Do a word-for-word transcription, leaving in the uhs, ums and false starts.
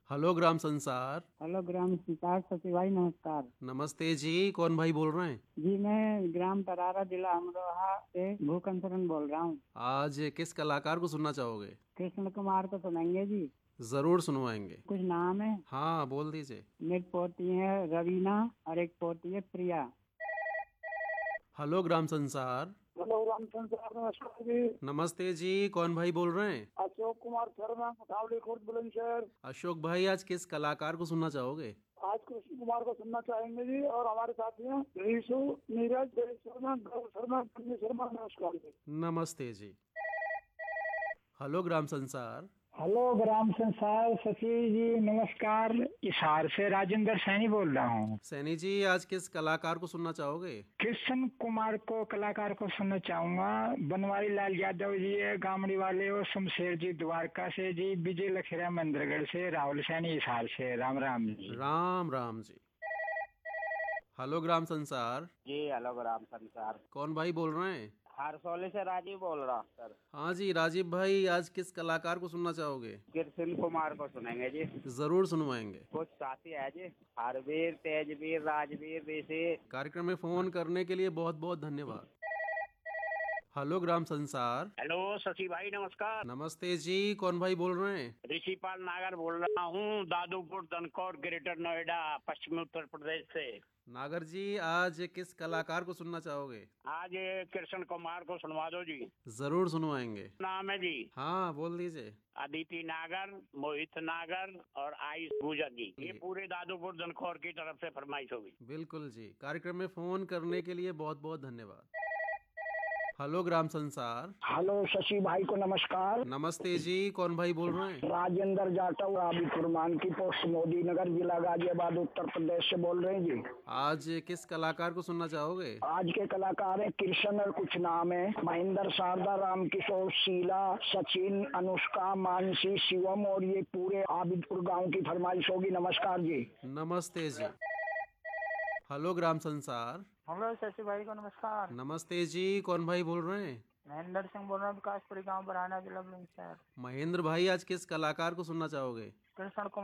Hello ग्राम संसार। Hello ग्राम विकास सचिव भाई, नमस्कार। नमस्ते जी, कौन भाई बोल रहे हैं? जी मैं ग्राम तरारा, जिला अमरोहा से भूखन शरण बोल रहा हूँ। आज किस कलाकार को सुनना चाहोगे? कृष्ण कुमार को सुनाएंगे जी। जरूर सुनवाएंगे। कुछ नाम है। हाँ, बोल दीजिए। मेरी पोती है रवीना और एक पोती है प्रिया। हेलो ग्राम संसार। हेलो राम संसार, नमस्कार जी। नमस्ते जी, कौन भाई बोल रहे हैं? अशोक कुमार शर्मा, मुठावली खुर्द, बुलंदशहर। अशोक भाई, आज किस कलाकार को सुनना चाहोगे? आज कृष्ण कुमार को सुनना चाहेंगे जी, और हमारे साथी हैं ऋषु, नीरज, देव शर्मा, गौरव शर्मा, पन्नी शर्मा। नमस्कार जी। नमस्ते जी। हेलो ग्राम संसार। हेलो ग्राम संसार सचिव जी, नमस्कार। इसार से राजेंद्र सैनी बोल रहा हूँ। सैनी जी, आज किस कलाकार को सुनना चाहोगे? कृष्ण कुमार को कलाकार को सुनना चाहूंगा। बनवारी लाल यादव जी है, गामड़ी वाले और शमशेर जी द्वारका से जी, विजय लखेरा मंदिरगढ़ से, राहुल सैनी इसार से। राम राम जी। राम राम जी। हेलो ग्राम संसार। जी हेलो ग्राम संसार। कौन भाई बोल रहे हैं? हरसोली से राजीव बोल रहा हूँ सर। हाँ जी राजीव भाई, आज किस कलाकार को सुनना चाहोगे? कृष्ण कुमार को सुनेंगे जी। जरूर सुनवाएंगे। कुछ साथी है जी, हरवीर, तेजवीर, राजवीर, ऋषि। कार्यक्रम में फोन करने के लिए बहुत बहुत धन्यवाद। हेलो ग्राम संसार। हेलो शशि भाई, नमस्कार। नमस्ते जी, कौन भाई बोल रहे हैं? ऋषिपाल नागर बोल रहा हूँ, दादूपुर, दनकौर, ग्रेटर नोएडा, पश्चिमी उत्तर प्रदेश से। नागर जी, आज किस कलाकार को सुनना चाहोगे? आज ये कृष्ण कुमार को सुनवा दो जी। जरूर सुनवाएंगे। नाम है जी हाँ, बोल दीजिए। अदिति नागर, मोहित नागर और आयुष गुजर जी। ये पूरे दादूपुर दनकौर की तरफ से फरमाइश होगी। बिल्कुल जी, कार्यक्रम में फोन करने के लिए बहुत बहुत धन्यवाद। हेलो ग्राम संसार। हेलो शशि भाई को नमस्कार। नमस्ते जी, कौन भाई बोल रहे हैं? राजेंद्र जाटव, आबी कुरमान की पोस्ट, मोदी नगर, जिला गाजियाबाद, उत्तर प्रदेश से बोल रहे हैं जी। आज किस कलाकार को सुनना चाहोगे? आज के कलाकार है कृष्ण और कुछ नाम है, महेंद्र, शारदा, राम किशोर, शीला, सचिन, अनुष्का, मानसी, शिवम, और ये पूरे आबिदपुर गांव की फरमाइश होगी। नमस्कार जी। नमस्ते जी। हेलो ग्राम संसार। हेलो शशि भाई को नमस्कार। नमस्ते जी, कौन भाई बोल रहे हैं? महेंद्र सिंह बोल रहा हूँ, विकासपुरी गाँव बराना, जिला बुलंदशहर। महेंद्र भाई, आज किस कलाकार को सुनना चाहोगे? कृष्ण